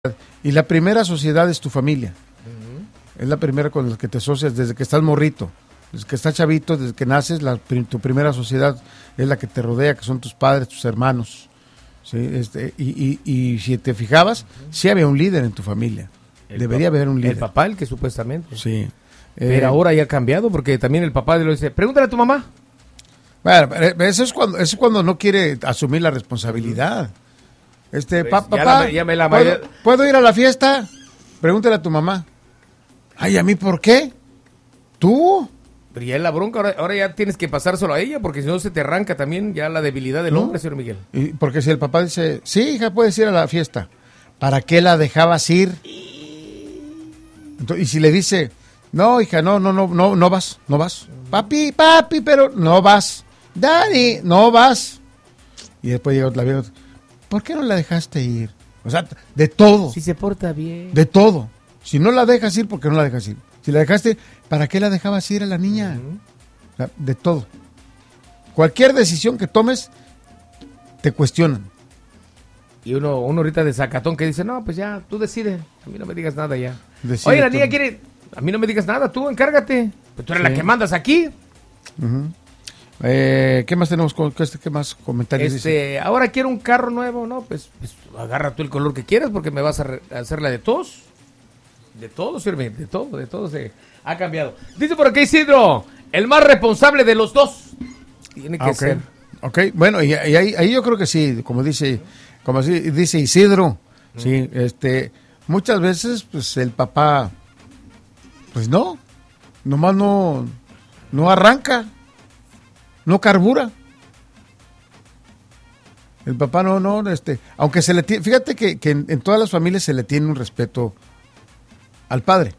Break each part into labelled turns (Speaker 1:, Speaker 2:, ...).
Speaker 1: Y la primera sociedad es tu familia. Es la primera con la que te asocias desde que estás morrito. Desde que estás chavito, desde que naces, tu primera sociedad es la que te rodea, que son tus padres, tus hermanos. ¿Sí? Y si te fijabas, sí había un líder en tu familia. Debería haber un líder.
Speaker 2: El papá, el que supuestamente.
Speaker 1: Sí.
Speaker 2: Pero ahora ya ha cambiado, porque también el papá le dice, pregúntale a tu mamá.
Speaker 1: Bueno, eso es cuando no quiere asumir la responsabilidad.
Speaker 2: Pues,
Speaker 1: Papá, ¿puedo ir a la fiesta? Pregúntale a tu mamá. Ay, ¿a mí por qué? ¿Tú?
Speaker 2: Pero ya es la bronca, ahora ya tienes que pasárselo a ella, porque si no se te arranca también ya la debilidad del hombre, señor Miguel.
Speaker 1: Porque si el papá dice, sí, hija, puedes ir a la fiesta, ¿para qué la dejabas ir? Entonces, y si le dice, no, hija, no vas. Papi, pero no vas. Daddy, no vas. Y después llega la vieja, ¿por qué no la dejaste ir? O sea, de todo.
Speaker 2: Si se porta bien.
Speaker 1: De todo. Si no la dejas ir, ¿por qué no la dejas ir? Si la dejaste, ¿para qué la dejabas ir a la niña? O sea, de todo. Cualquier decisión que tomes, te cuestionan.
Speaker 2: Y uno ahorita de sacatón que dice, no, pues ya, tú decides. A mí no me digas nada ya.
Speaker 1: Decide
Speaker 2: Oye, la
Speaker 1: tú.
Speaker 2: niña quiere, a mí no me digas nada, tú encárgate. Pues tú eres la que mandas aquí.
Speaker 1: ¿Qué más tenemos? ¿Qué más comentarios dice?
Speaker 2: Ahora quiero un carro nuevo, ¿no? Pues agarra tú el color que quieras porque me vas a hacer la de todos. De todo, sirve, de todo se ha cambiado. Dice por aquí Isidro, el más responsable de los dos. Tiene que ser.
Speaker 1: Ok, bueno, y ahí yo creo que sí, como dice Isidro, sí, muchas veces, pues el papá, pues nomás no arranca, no carbura. El papá aunque se le tiene, fíjate que en todas las familias se le tiene un respeto al padre,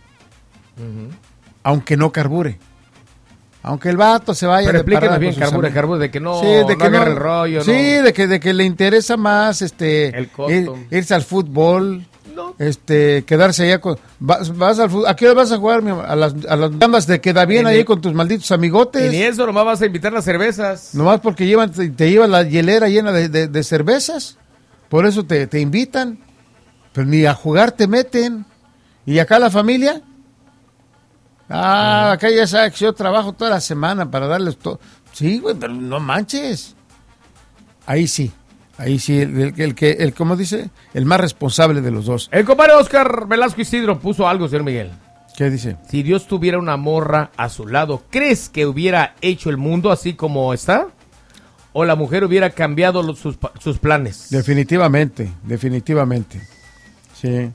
Speaker 1: aunque no carbure, aunque el vato se vaya.
Speaker 2: Pero explíquenos bien, carbure, de que no,
Speaker 1: sí, de que
Speaker 2: agarre el rollo.
Speaker 1: Sí,
Speaker 2: no.
Speaker 1: de que le interesa más
Speaker 2: el costo.
Speaker 1: irse al fútbol,
Speaker 2: no.
Speaker 1: Quedarse allá vas al fútbol. ¿A qué hora vas a jugar, a las damas de queda bien ahí con tus malditos amigotes?
Speaker 2: Y ni eso, nomás vas a invitar las cervezas.
Speaker 1: Nomás porque te llevan la hielera llena de cervezas, por eso te invitan, pero ni a jugar te meten. ¿Y acá la familia? Acá ya sabes que yo trabajo toda la semana para darles todo. Sí, güey, pero no manches. Ahí sí, el como dice, el más responsable de los dos.
Speaker 2: El compadre Oscar Velasco Isidro puso algo, señor Miguel.
Speaker 1: ¿Qué dice?
Speaker 2: Si Dios tuviera una morra a su lado, ¿crees que hubiera hecho el mundo así como está? ¿O la mujer hubiera cambiado sus planes?
Speaker 1: Definitivamente. Sí.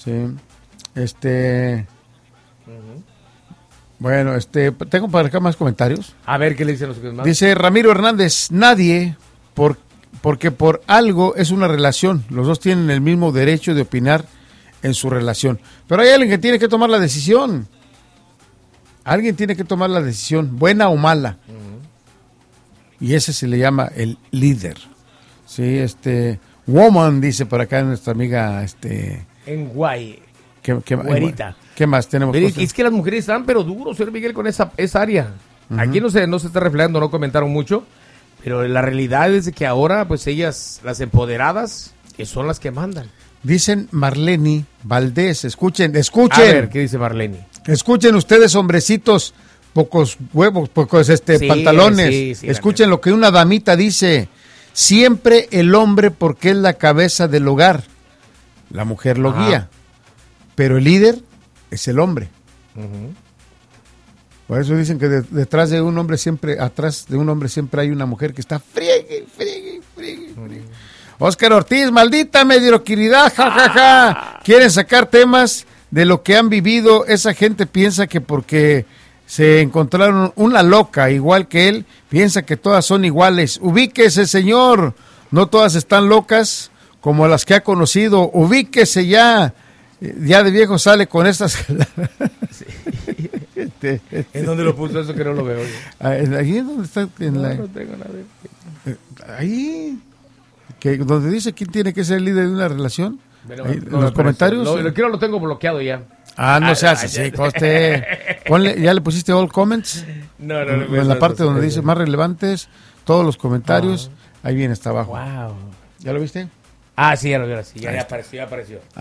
Speaker 1: Bueno, tengo para acá más comentarios.
Speaker 2: A ver, ¿qué le dicen los demás?
Speaker 1: Dice Ramiro Hernández, nadie, porque por algo es una relación. Los dos tienen el mismo derecho de opinar en su relación. Pero hay alguien que tiene que tomar la decisión. Alguien tiene que tomar la decisión, buena o mala. Y ese se le llama el líder. Sí, woman, dice por acá nuestra amiga,
Speaker 2: En Guay.
Speaker 1: Güerita. ¿Qué más tenemos?
Speaker 2: Es que las mujeres están pero duros, señor Miguel, con esa área. Aquí no se está reflejando, no comentaron mucho, pero la realidad es de que ahora, pues ellas, las empoderadas, que son las que mandan.
Speaker 1: Dicen Marlene Valdés, escuchen.
Speaker 2: A ver, ¿qué dice Marlene?
Speaker 1: Escuchen ustedes, hombrecitos, pocos huevos, pocos pantalones.
Speaker 2: Sí,
Speaker 1: escuchen lo que una damita dice. Siempre el hombre porque es la cabeza del hogar. La mujer lo guía. Pero el líder es el hombre. Por eso dicen que atrás de un hombre siempre hay una mujer que está friegue. Óscar Ortiz, maldita mediocridad, jajaja. Quieren sacar temas de lo que han vivido. Esa gente piensa que porque se encontraron una loca igual que él, piensa que todas son iguales. Ubíquese, señor. No todas están locas como las que ha conocido. Ubíquese ya. Ya de viejo sale con estas.
Speaker 2: Sí. ¿En dónde lo puso eso que no lo veo?
Speaker 1: Ahí es donde está.
Speaker 2: No tengo nada.
Speaker 1: Ahí. Donde dice quién tiene que ser el líder de una relación.
Speaker 2: Bueno,
Speaker 1: ahí, los comentarios.
Speaker 2: Lo tengo bloqueado ya.
Speaker 1: No se hace, sí, coste. Ponle, ¿ya le pusiste all comments?
Speaker 2: No.
Speaker 1: En la parte donde dice más relevantes, todos los comentarios, ahí viene, está abajo.
Speaker 2: Wow.
Speaker 1: ¿Ya lo viste?
Speaker 2: Sí, ya lo vi, ya apareció.